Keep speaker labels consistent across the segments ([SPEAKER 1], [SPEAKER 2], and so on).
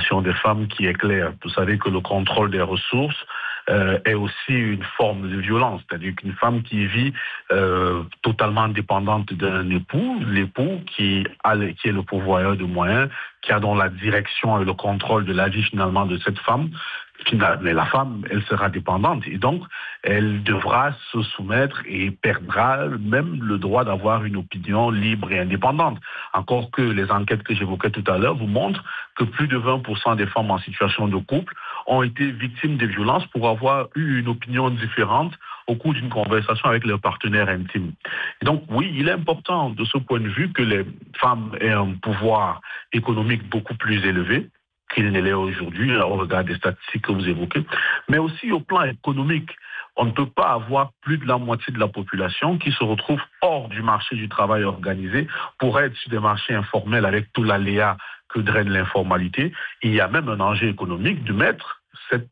[SPEAKER 1] situation des femmes qui est claire. Vous savez que le contrôle des ressources est aussi une forme de violence, c'est-à-dire qu'une femme qui vit totalement dépendante d'un époux, l'époux qui est le pourvoyeur de moyens, qui a dans la direction et le contrôle de la vie finalement de cette femme, mais la femme, elle sera dépendante et donc elle devra se soumettre et perdra même le droit d'avoir une opinion libre et indépendante. Encore que les enquêtes que j'évoquais tout à l'heure vous montrent que plus de 20% des femmes en situation de couple ont été victimes de violences pour avoir eu une opinion différente au cours d'une conversation avec leur partenaire intime. Et donc oui, il est important de ce point de vue que les femmes aient un pouvoir économique beaucoup plus élevé qu'il ne l'est aujourd'hui, au regard des statistiques que vous évoquez, mais aussi au plan économique. On ne peut pas avoir plus de la moitié de la population qui se retrouve hors du marché du travail organisé pour être sur des marchés informels avec tout l'aléa que draine l'informalité. Il y a même un enjeu économique de mettre cette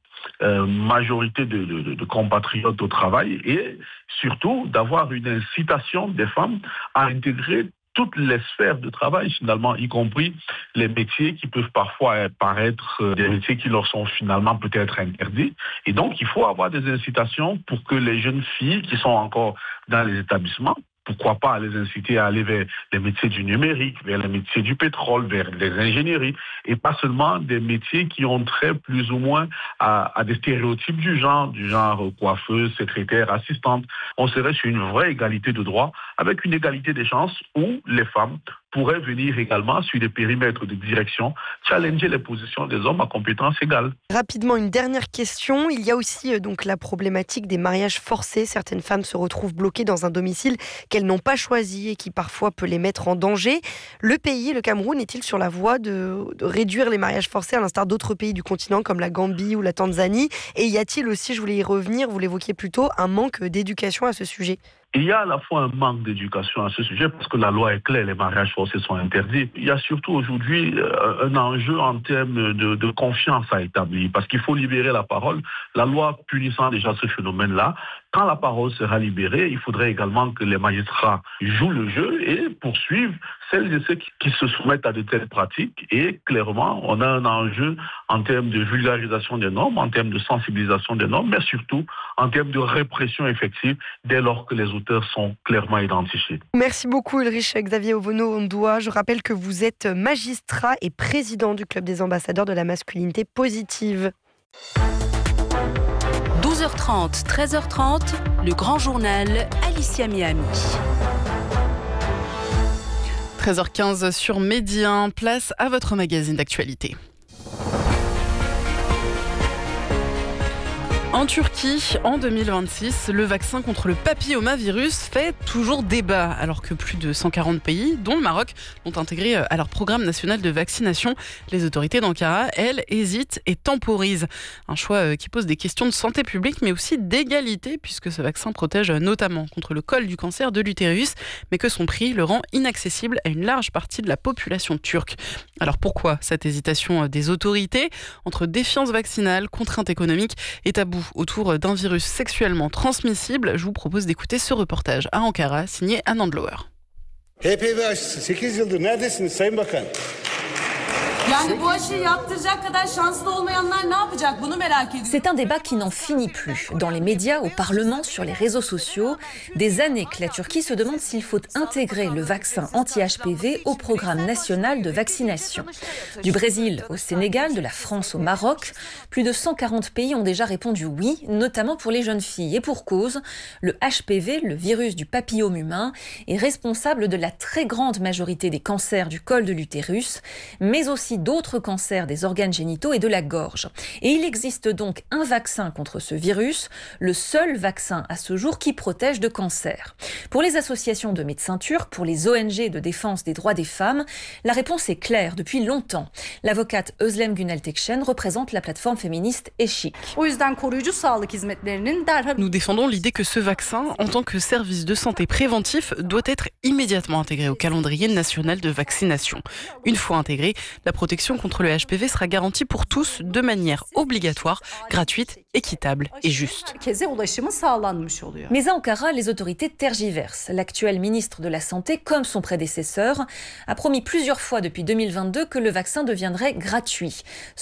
[SPEAKER 1] majorité de compatriotes au travail et surtout d'avoir une incitation des femmes à intégrer toutes les sphères de travail, finalement, y compris les métiers qui peuvent parfois paraître des métiers qui leur sont finalement peut-être interdits. Et donc, il faut avoir des incitations pour que les jeunes filles qui sont encore dans les établissements, pourquoi pas les inciter à aller vers les métiers du numérique, vers les métiers du pétrole, vers les ingénieries, et pas seulement des métiers qui ont trait plus ou moins à des stéréotypes du genre coiffeuse, secrétaire, assistante. On serait sur une vraie égalité de droits, avec une égalité des chances où les femmes pourraient venir également sur des périmètres de direction, challenger les positions des hommes à compétences égales.
[SPEAKER 2] Rapidement, une dernière question. Il y a aussi donc la problématique des mariages forcés. Certaines femmes se retrouvent bloquées dans un domicile qu'elles n'ont pas choisi et qui parfois peut les mettre en danger. Le Cameroun, est-il sur la voie de réduire les mariages forcés à l'instar d'autres pays du continent comme la Gambie ou la Tanzanie? Et y a-t-il aussi, je voulais y revenir, vous l'évoquiez plus tôt, un manque d'éducation à ce sujet?
[SPEAKER 1] Il y a à la fois un manque d'éducation à ce sujet parce que la loi est claire, les mariages forcés sont interdits. Il y a surtout aujourd'hui un enjeu en termes de confiance à établir parce qu'il faut libérer la parole. La loi punissant déjà ce phénomène-là, quand la parole sera libérée, il faudrait également que les magistrats jouent le jeu et poursuivent celles et ceux qui se soumettent à de telles pratiques. Et clairement, on a un enjeu en termes de vulgarisation des normes, en termes de sensibilisation des normes, mais surtout en termes de répression effective dès lors que les auteurs sont clairement identifiés.
[SPEAKER 2] Merci beaucoup Ulrich Xavier Ovono-Ondoa. Je rappelle que vous êtes magistrat et président du Club des ambassadeurs de la masculinité positive.
[SPEAKER 3] 12h30, 13h30, le grand journal Alicia Miami.
[SPEAKER 4] 13h15 sur Midi 1, place à votre magazine d'actualité. En Turquie, en 2026, le vaccin contre le papillomavirus fait toujours débat, alors que plus de 140 pays, dont le Maroc, l'ont intégré à leur programme national de vaccination. Les autorités d'Ankara, elles, hésitent et temporisent. Un choix qui pose des questions de santé publique, mais aussi d'égalité, puisque ce vaccin protège notamment contre le col du cancer de l'utérus, mais que son prix le rend inaccessible à une large partie de la population turque. Alors pourquoi cette hésitation des autorités entre défiance vaccinale, contraintes économiques et tabou autour d'un virus sexuellement transmissible? Je vous propose d'écouter ce reportage à Ankara, signé Anand Lower.
[SPEAKER 5] HPV aşısı 8 yıldır neredesiniz Sayın Bakan?
[SPEAKER 6] C'est un débat qui n'en finit plus. Dans les médias, au Parlement, sur les réseaux sociaux, des années que la Turquie se demande s'il faut intégrer le vaccin anti-HPV au programme national de vaccination. Du Brésil au Sénégal, de la France au Maroc, plus de 140 pays ont déjà répondu oui, notamment pour les jeunes filles. Et pour cause, le HPV, le virus du papillome humain, est responsable de la très grande majorité des cancers du col de l'utérus, mais aussi d'autres cancers des organes génitaux et de la gorge. Et il existe donc un vaccin contre ce virus, le seul vaccin à ce jour qui protège de cancer. Pour les associations de médecins turcs, pour les ONG de défense des droits des femmes, la réponse est claire depuis longtemps. L'avocate Özlem Günel Tekşen représente la plateforme féministe Eşik.
[SPEAKER 4] Nous défendons l'idée que ce vaccin, en tant que service de santé préventif, doit être immédiatement intégré au calendrier national de vaccination. Une fois intégré, la protection contre le HPV sera garantie pour tous de manière obligatoire, gratuite, équitable et juste.
[SPEAKER 6] Mais à Ankara, les autorités tergiversent. L'actuel ministre de la Santé, comme son prédécesseur, a promis plusieurs fois depuis 2022 que le vaccin deviendrait gratuit.